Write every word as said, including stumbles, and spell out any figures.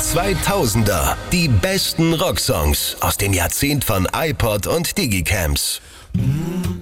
zweitausender. Die besten Rocksongs aus dem Jahrzehnt von iPod und Digicams. Mm.